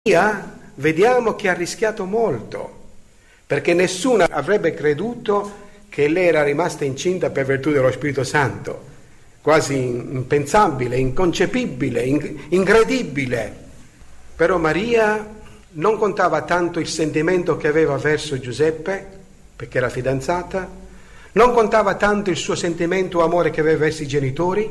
Vediamo che ha rischiato molto, perché nessuno avrebbe creduto che lei era rimasta incinta per virtù dello Spirito Santo, quasi impensabile, inconcepibile, incredibile. Però Maria non contava tanto il sentimento che aveva verso Giuseppe, perché era fidanzata, non contava tanto il suo sentimento amore che aveva verso i genitori,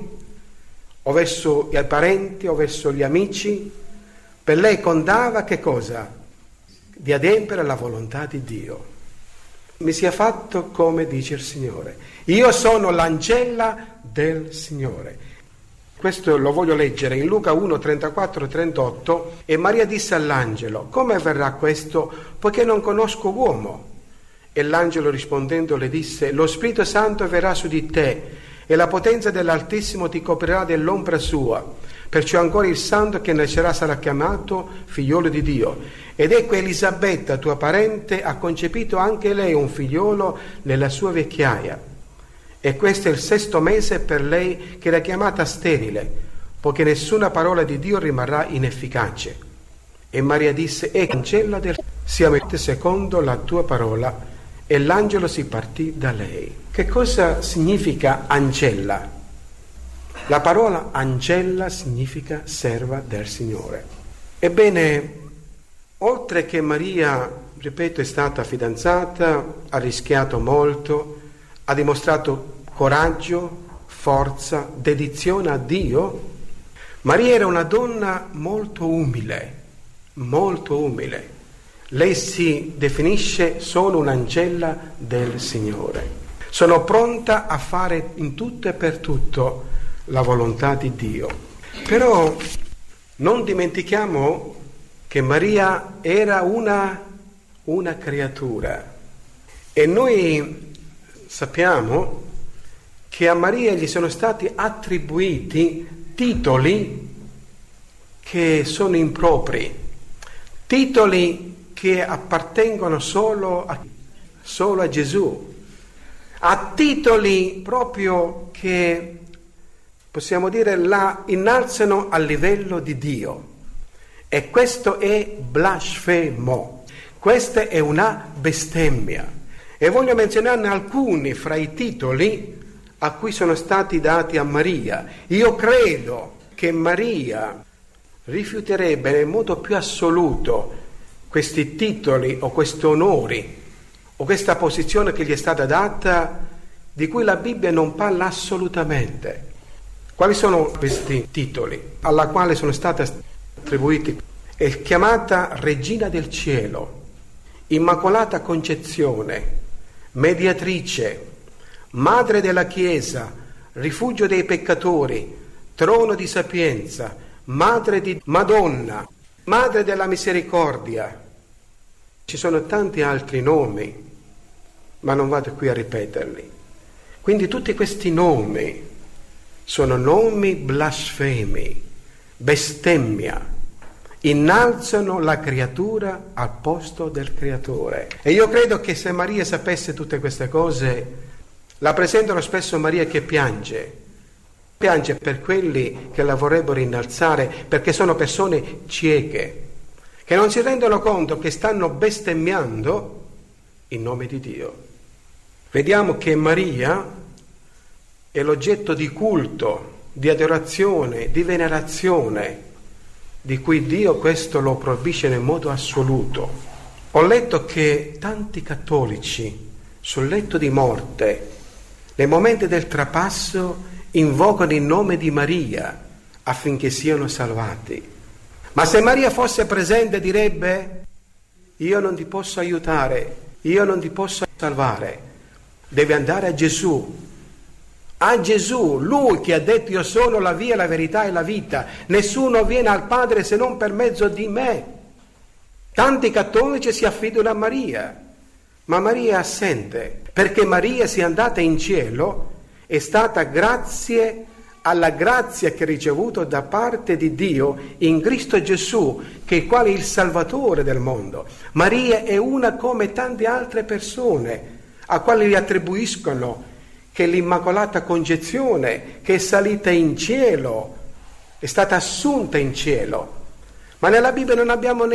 o verso i parenti, o verso gli amici. Per lei contava che cosa? Di adempiere la volontà di Dio. Mi sia fatto come dice il Signore. Io sono l'ancella del Signore. Questo lo voglio leggere in Luca 1, 34 e 38. E Maria disse all'angelo: come avverrà questo, poiché non conosco uomo? E l'angelo rispondendo le disse: lo Spirito Santo verrà su di te, e la potenza dell'Altissimo ti coprirà dell'ombra sua. Perciò ancora il santo che nascerà sarà chiamato figliolo di Dio. Ed ecco Elisabetta, tua parente, ha concepito anche lei un figliolo nella sua vecchiaia. E questo è il 6° mese per lei, che era chiamata sterile, poiché nessuna parola di Dio rimarrà inefficace. E Maria disse: ancella del sia secondo la tua parola. E l'angelo si partì da lei. Che cosa significa ancella? La parola ancella significa serva del Signore. Ebbene, oltre che Maria, ripeto, è stata fidanzata, ha rischiato molto, ha dimostrato coraggio, forza, dedizione a Dio, Maria era una donna molto umile, molto umile. Lei si definisce solo un'ancella del Signore. Sono pronta a fare in tutto e per tutto la volontà di Dio. Però non dimentichiamo che Maria era una creatura, e noi sappiamo che a Maria gli sono stati attribuiti titoli che sono impropri, titoli che appartengono solo a Gesù, a titoli proprio che possiamo dire la innalzano al livello di Dio. E questo è blasfemo, questa è una bestemmia. E voglio menzionarne alcuni fra i titoli a cui sono stati dati a Maria. Io credo che Maria rifiuterebbe nel modo più assoluto questi titoli o questi onori o questa posizione che gli è stata data, di cui la Bibbia non parla assolutamente. Quali sono questi titoli alla quale sono state attribuiti? È chiamata Regina del Cielo, Immacolata Concezione, Mediatrice, Madre della Chiesa, Rifugio dei peccatori, Trono di sapienza, Madre di Madonna, Madre della Misericordia. Ci sono tanti altri nomi, ma non vado qui a ripeterli. Quindi tutti questi nomi sono nomi blasfemi, bestemmia, innalzano la creatura al posto del creatore. E io credo che se Maria sapesse tutte queste cose, la presentano spesso Maria che piange per quelli che la vorrebbero innalzare, perché sono persone cieche, che non si rendono conto che stanno bestemmiando in nome di Dio. Vediamo che Maria è l'oggetto di culto, di adorazione, di venerazione, di cui Dio questo lo proibisce nel modo assoluto. Ho letto che tanti cattolici sul letto di morte, nei momenti del trapasso, invocano il nome di Maria affinché siano salvati. Ma se Maria fosse presente direbbe: io non ti posso aiutare, io non ti posso salvare, devi andare a Gesù. A Gesù, Lui che ha detto: io sono la via, la verità e la vita, nessuno viene al Padre se non per mezzo di me. Tanti cattolici si affidano a Maria, ma Maria è assente, perché Maria sia andata in cielo è stata grazie alla grazia che ha ricevuto da parte di Dio in Cristo Gesù, che è il quale è il Salvatore del mondo. Maria è una come tante altre persone a quali gli attribuiscono che l'Immacolata Concezione, che è salita in cielo, è stata assunta in cielo. Ma nella Bibbia non abbiamo